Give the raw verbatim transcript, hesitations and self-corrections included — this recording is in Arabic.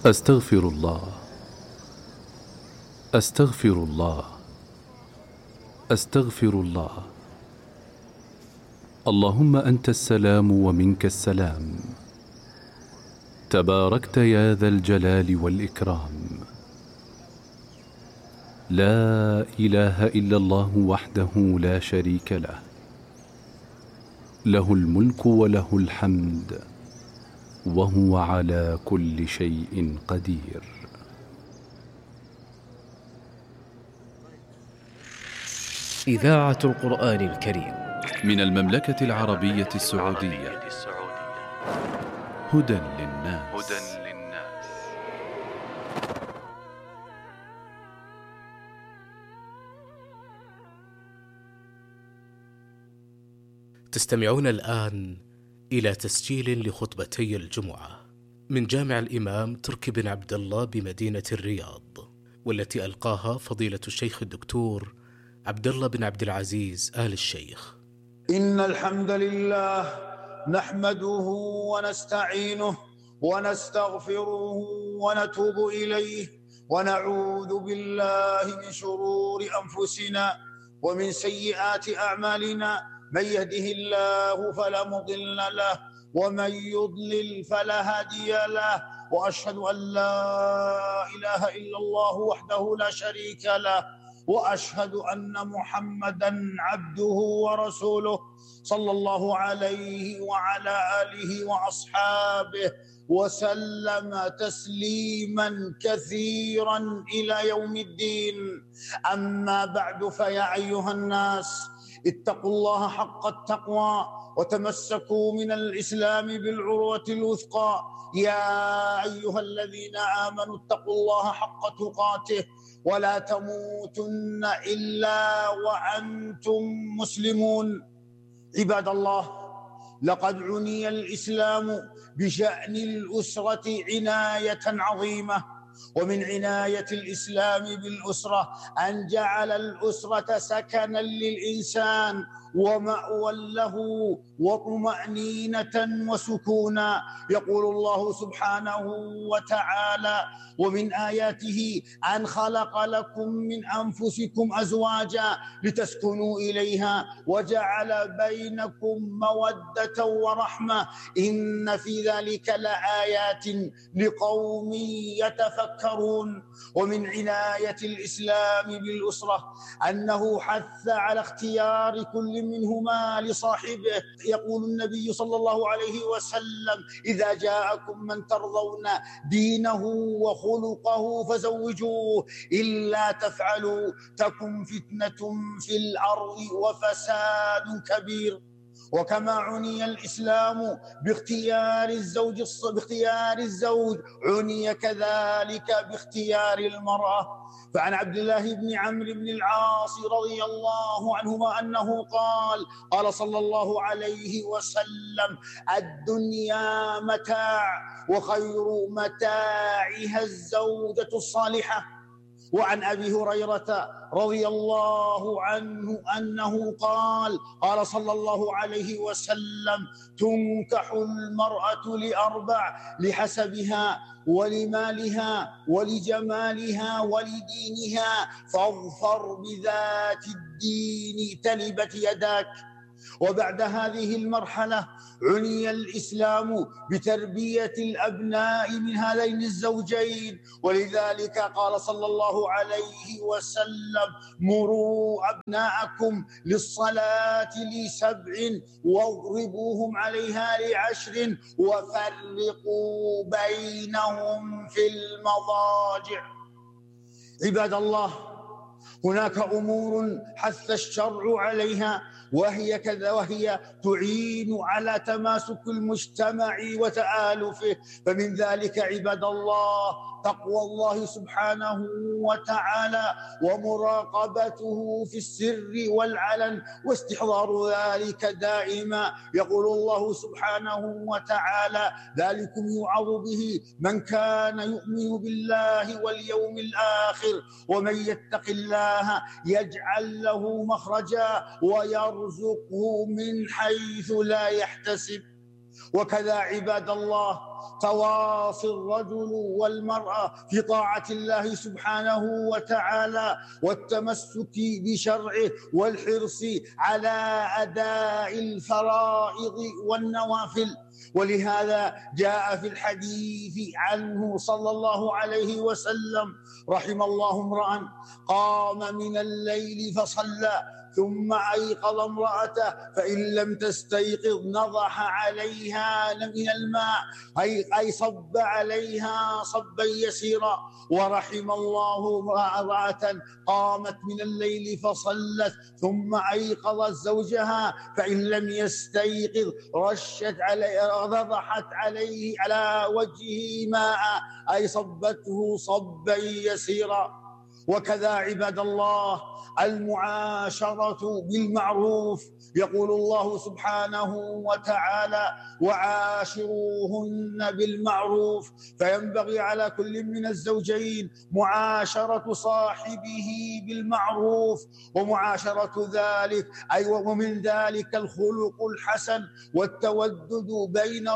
أستغفر الله أستغفر الله أستغفر الله. اللهم أنت السلام ومنك السلام، تباركت يا ذا الجلال والإكرام. لا إله إلا الله وحده لا شريك له، له الملك وله الحمد وهو على كل شيء قدير. إذاعة القرآن الكريم من المملكة العربية السعودية. هدى للناس. تستمعون الآن إلى تسجيل لخطبتي الجمعة من جامع الإمام تركي بن عبد الله بمدينة الرياض، والتي ألقاها فضيلة الشيخ الدكتور عبد الله بن عبد العزيز آل الشيخ. إن الحمد لله نحمده ونستعينه ونستغفره ونتوب إليه، ونعوذ بالله من شرور أنفسنا ومن سيئات أعمالنا. من يهده الله فلا مضل له، ومن يضلل فلا هادي له، وأشهد أن لا إله إلا الله وحده لا شريك له، وأشهد أن محمدًا عبده ورسوله صلى الله عليه وعلى آله وأصحابه وسلم تسليمًا كثيرًا إلى يوم الدين. أما بعد، فيا أيها الناس اتقوا الله حق التقوى وتمسكوا من الإسلام بالعروة الوثقى. يا أيها الذين آمنوا اتقوا الله حق تقاته ولا تموتن إلا وأنتم مسلمون. عباد الله، لقد عني الإسلام بشأن الأسرة عناية عظيمة، ومن عناية الإسلام بالأسرة أن جعل الأسرة سكنا للإنسان ومأوى له وطمأنينة وسكونا. يقول الله سبحانه وتعالى: ومن آياته أن خلق لكم من أنفسكم أزواجا لتسكنوا إليها وجعل بينكم مودة ورحمة إن في ذلك لآيات لقوم يتفكرون. ومن عناية الإسلام بالأسرة أنه حث على اختيار كل منهما لصاحبه. يقول النبي صلى الله عليه وسلم: إذا جاءكم من ترضون دينه وخلقه فزوجوه، إلا تفعلوا تكن فتنة في الأرض وفساد كبير. وكما عني الإسلام باختيار الزوج باختيار الزوج عني كذلك باختيار المرأة. فعن عبد الله بن عمرو بن العاص رضي الله عنهما أنه قال: قال صلى الله عليه وسلم: الدنيا متاع وخير متاعها الزوجة الصالحة. وعن أبي هريرة رضي الله عنه أنه قال: قال صلى الله عليه وسلم: تنكح المرأة لأربع: لحسبها ولمالها ولجمالها ولدينها، فاظفر بذات الدين تلبت يداك. وبعد هذه المرحلة عني الإسلام بتربية الأبناء من هذين الزوجين، ولذلك قال صلى الله عليه وسلم: مروا أبناءكم للصلاة لسبع واضربوهم عليها لعشر وفرقوا بينهم في المضاجع. عباد الله، هناك أمور حث الشرع عليها وهي كذا وهي تعين على تماسك المجتمع وتآلفه. فمن ذلك عباد الله تقوى الله سبحانه وتعالى ومراقبته في السر والعلن واستحضار ذلك دائما. يقول الله سبحانه وتعالى: ذلكم يوعظ به من كان يؤمن بالله واليوم الآخر ومن يتق الله يجعل له مخرجا ويرزقه من حيث لا يحتسب. وكذا عباد الله تواصي الرجل والمرأة في طاعة الله سبحانه وتعالى والتمسك بشرعه والحرص على أداء الفرائض والنوافل. ولهذا جاء في الحديث عنه صلى الله عليه وسلم: رحم الله امرأ قام من الليل فصلى ثم أيقظ امرأته فإن لم تستيقظ نضح عليها من الماء، أي, أي صب عليها صبا يسيرا. ورحم الله امرأة قامت من الليل فصلت ثم أيقظت زوجها فإن لم يستيقظ رشت عليه نضحت عليه على وجهه ماء، أي صبته صبا يسيرا. وكذا عباد الله المعاشرة بالمعروف، يقول الله سبحانه وتعالى: وعاشروهن بالمعروف. فينبغي على كل من الزوجين معاشرة صاحبه بالمعروف، ومعاشرة ذلك أي ومن ذلك الخلق الحسن والتودد بين